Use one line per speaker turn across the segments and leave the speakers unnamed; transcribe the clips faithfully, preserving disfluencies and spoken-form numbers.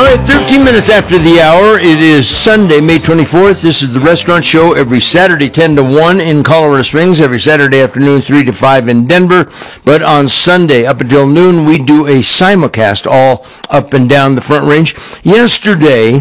right, thirteen minutes after the hour. It is Sunday, May twenty-fourth. This is the Restaurant Show every Saturday, ten to one in Colorado Springs, every Saturday afternoon, three to five in Denver. But on Sunday, up until noon, we do a simulcast all up and down the Front Range. Yesterday,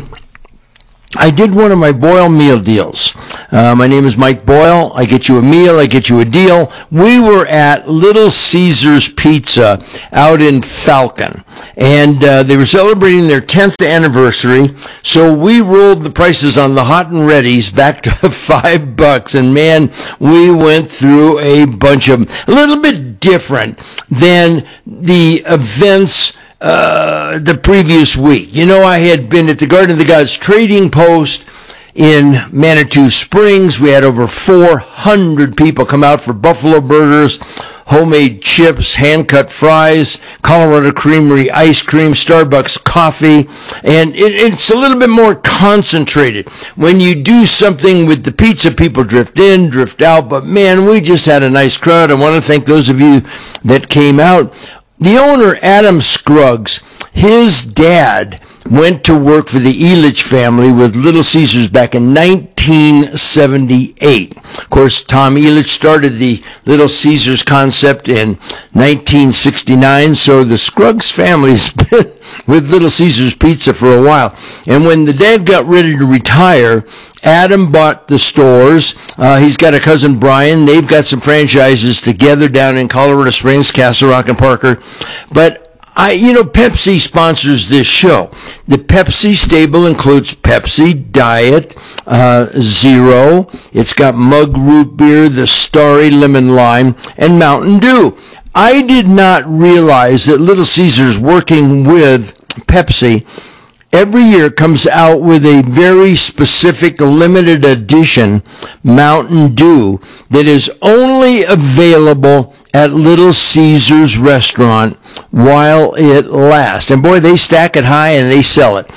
I did one of my Boyle meal deals. Uh, my name is Mike Boyle. I get you a meal. I get you a deal. We were at Little Caesars Pizza out in Falcon, and uh, they were celebrating their tenth anniversary. So we rolled the prices on the hot and readies back to five bucks. And man, we went through a bunch of a little bit different than the events Uh, the previous week. You know, I had been at the Garden of the Gods Trading Post in Manitou Springs. We had over four hundred people come out for buffalo burgers, homemade chips, hand-cut fries, Colorado Creamery ice cream, Starbucks coffee, and it, it's a little bit more concentrated. When you do something with the pizza, people drift in, drift out, but man, we just had a nice crowd. I want to thank those of you that came out. The owner, Adam Scruggs, his dad went to work for the Elitch family with Little Caesars back in nineteen seventy-eight. Of course, Tom Elitch started the Little Caesars concept in nineteen sixty-nine, so the Scruggs family's been with Little Caesars Pizza for a while. And when the dad got ready to retire, Adam bought the stores. Uh, he's got a cousin, Brian. They've got some franchises together down in Colorado Springs, Castle Rock, and Parker. But I, you know, Pepsi sponsors this show. The Pepsi stable includes Pepsi, Diet, uh, Zero. It's got Mug Root Beer, the Starry Lemon Lime, and Mountain Dew. I did not realize that Little Caesars, working with Pepsi, every year comes out with a very specific limited edition Mountain Dew that is only available at Little Caesars restaurant while it lasts. And boy, they stack it high and they sell it.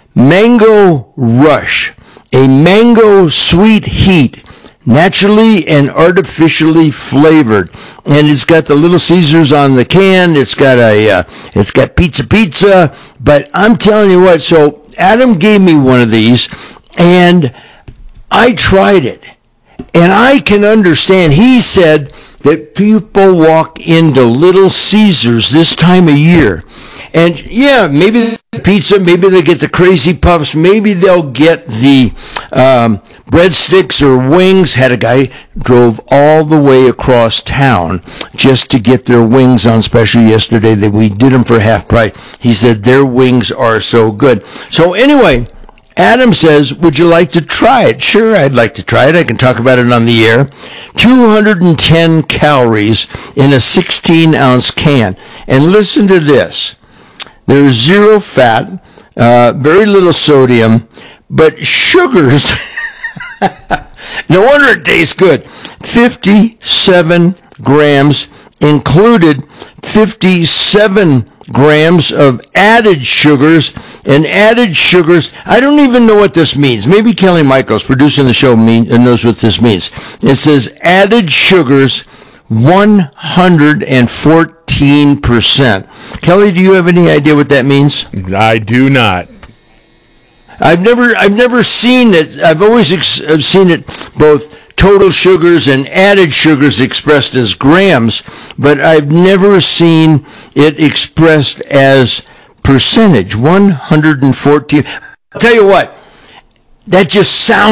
Mango Rush, a mango sweet heat, naturally and artificially flavored, and it's got the Little Caesars on the can. It's got a, uh, it's got pizza, pizza. But I'm telling you what. So Adam gave me one of these, and I tried it, and I can understand. He said that people walk into Little Caesars this time of year, and yeah, maybe the pizza, maybe they get the crazy puffs, maybe they'll get the um, breadsticks or wings. Had a guy drove all the way across town just to get their wings on special yesterday. That we did them for half price. He said their wings are so good. So anyway, Adam says, would you like to try it? Sure, I'd like to try it. I can talk about it on the air. two hundred ten calories in a sixteen ounce can. And listen to this. There's zero fat, uh, very little sodium, but sugars. No wonder it tastes good. fifty-seven grams included, fifty-seven grams of added sugars, and added sugars, I don't even know what this means. Maybe Kelly Michaels, producing the show, mean, knows what this means. It says added sugars, one hundred fourteen percent. Kelly, do you have any idea what that means?
I do not.
I've never, I've never seen it. I've always ex- I've seen it both total sugars and added sugars expressed as grams, but I've never seen it expressed as percentage. one hundred fourteen. I'll tell you what, that just sounds